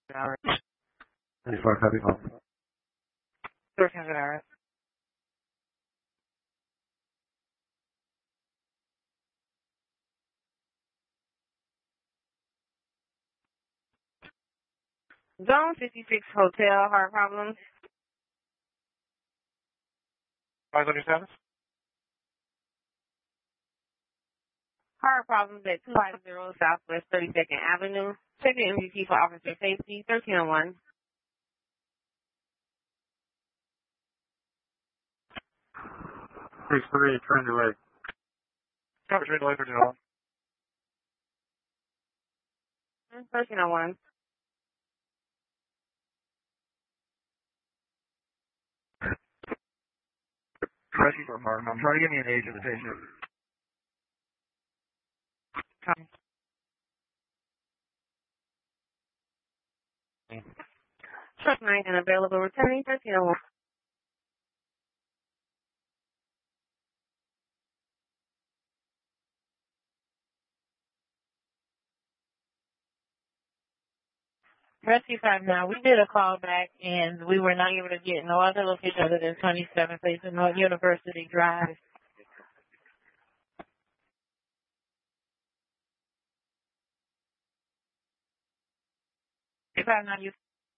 hours. 24 copy call. 1300 hours. Zone 56 Hotel, heart problems. 500 status? Heart problems at 250 Southwest 32nd Avenue. Check the MVP for officer safety, 1301. 6-3, train delay. Copy, train delay 1301. 1301. Rescue for Martin. I'm trying to get me an age of the patient. Copy. Truck 9 and available, returning 1301. Rescue 5 now. We did a call back and we were not able to get no other location other than 27 Place in North University Drive. If I'm not used.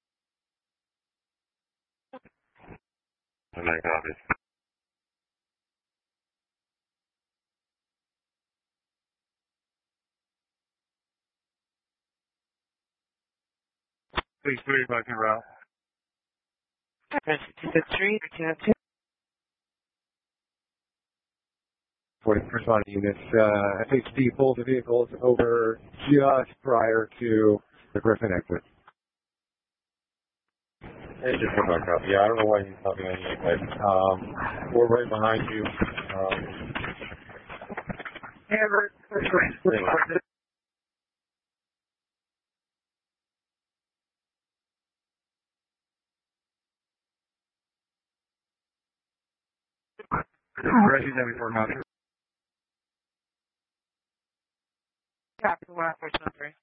Okay, copy. Please, 3 back in route. Rescue 263, 1302. 41st line units, FHD pulled the vehicles over just prior to the Griffin exit. Hey, just one back up. Yeah, I don't know why he's not doing anything. We're right behind you. Rescue 74 copy. Copy 1423.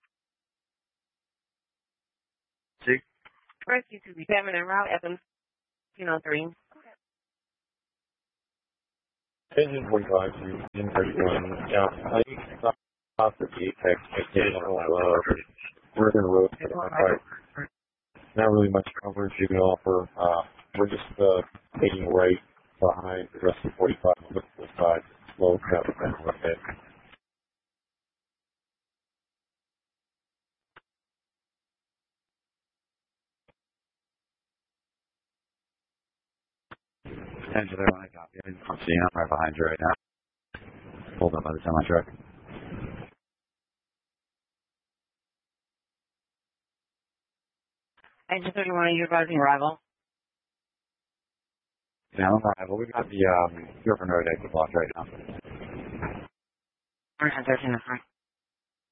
See? Rescue 237 en route at the 1903. Engine 45 to in 31. Yeah, I think it's not off the text. We're going to road. Not really much coverage you can offer. We're just taking right behind the rest of 45 on the side. Slow traffic and ahead. Engine there when I copy. I'm seeing I'm right behind you right now. Pulled up by the semi truck. Engine 31, are you advising arrival? Yeah, I'm arrival. We've got the Griffin Road exit blocked right now. 1303.